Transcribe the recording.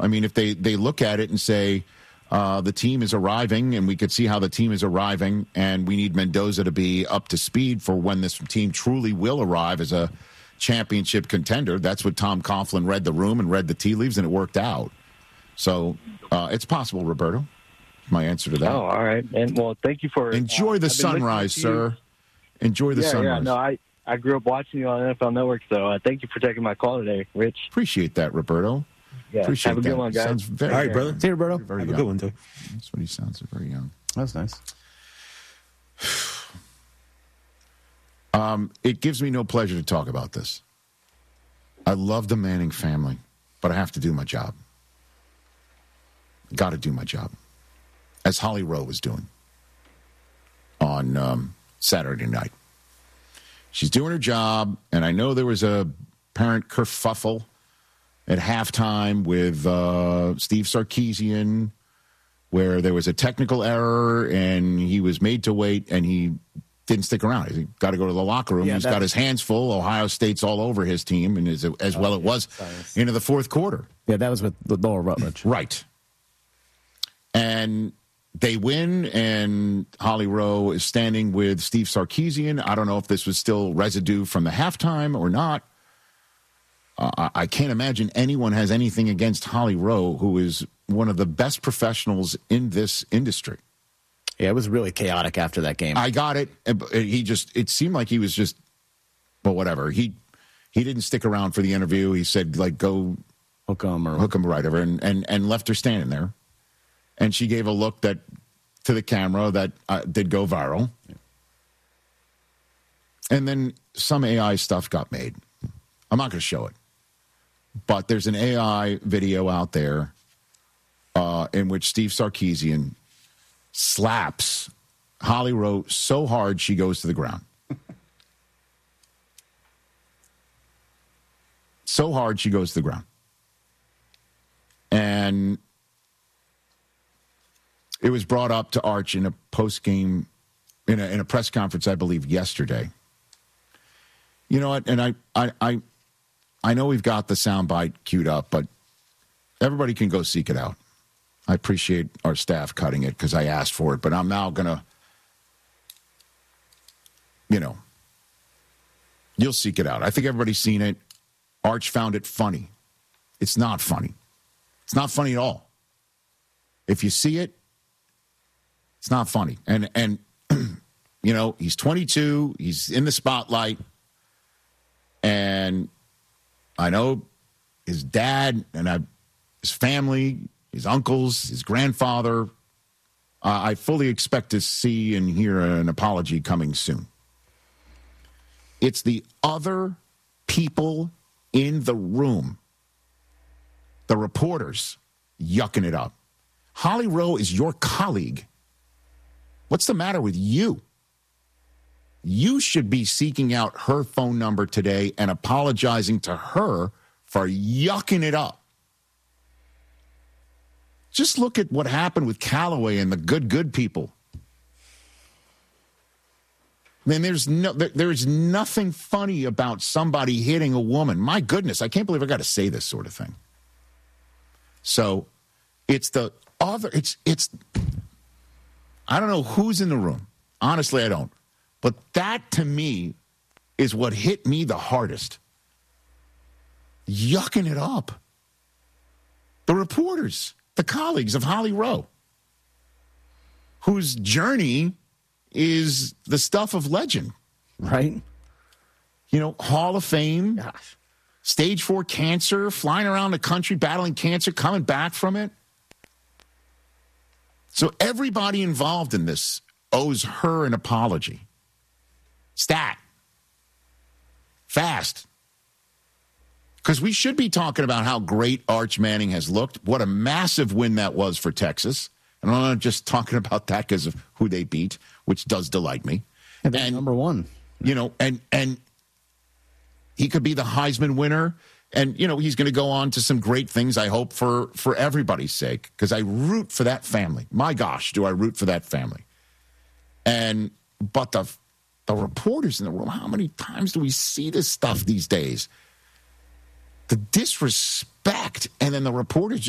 mean, if they look at it and say the team is arriving, and we could see how the team is arriving, and we need Mendoza to be up to speed for when this team truly will arrive as a championship contender. That's what Tom Coughlin read the room and read the tea leaves, and it worked out. So it's possible, Roberto. My answer to that. Oh, all right. And well, thank you for enjoy the sunrise, sir. Enjoy the sunrise. Yeah, no, I grew up watching you on NFL Network, so thank you for taking my call today, Rich. Appreciate that, Roberto. Yeah, appreciate have a good one, guys. Sounds very, all right, brother. See you, Roberto. Very have young. a good one, too. That's what he sounds. Very young. That's nice. It gives me no pleasure to talk about this. I love the Manning family, but I have to do my job. Got to do my job, as Holly Rowe was doing on Saturday night. She's doing her job, and I know there was a parent kerfuffle at halftime with Steve Sarkisian, where there was a technical error, and he was made to wait, and he didn't stick around. He got to go to the locker room. He's got his hands full. Ohio State's all over his team, and it was into the fourth quarter. Yeah, that was with Laura Rutledge. Right. And they win, and Holly Rowe is standing with Steve Sarkisian. I don't know if this was still residue from the halftime or not. I can't imagine anyone has anything against Holly Rowe, who is one of the best professionals in this industry. Yeah, it was really chaotic after that game. I got it. It seemed like he was just, well, whatever. He didn't stick around for the interview. He said, like, go hook him right over, and left her standing there. And she gave a look to the camera that did go viral. Yeah. And then some AI stuff got made. I'm not going to show it. But there's an AI video out there in which Steve Sarkisian slaps Holly Rowe so hard she goes to the ground. So hard she goes to the ground. And it was brought up to Arch in a post-game, in a press conference, I believe, yesterday. You know what? And I know we've got the soundbite queued up, but everybody can go seek it out. I appreciate our staff cutting it because I asked for it, but I'm now going to, you'll seek it out. I think everybody's seen it. Arch found it funny. It's not funny. It's not funny at all. If you see it, it's not funny. And he's 22. He's in the spotlight. And I know his dad and his family, his uncles, his grandfather, I fully expect to see and hear an apology coming soon. It's the other people in the room, the reporters, yucking it up. Holly Rowe is your colleague. What's the matter with you? You should be seeking out her phone number today and apologizing to her for yucking it up. Just look at what happened with Callaway and the good people. Man, there's nothing funny about somebody hitting a woman. My goodness, I can't believe I got to say this sort of thing. So it's the other, I don't know who's in the room. Honestly, I don't. But that, to me, is what hit me the hardest. Yucking it up. The reporters, the colleagues of Holly Rowe, whose journey is the stuff of legend. Right? Hall of Fame, Gosh. Stage 4 cancer, flying around the country, battling cancer, coming back from it. So everybody involved in this owes her an apology. Stat. Fast. Because we should be talking about how great Arch Manning has looked. What a massive win that was for Texas. And I'm not just talking about that because of who they beat, which does delight me. And number one. And he could be the Heisman winner. And, he's going to go on to some great things, I hope, for everybody's sake. Because I root for that family. My gosh, do I root for that family. But the reporters in the room, how many times do we see this stuff these days? The disrespect, and then the reporters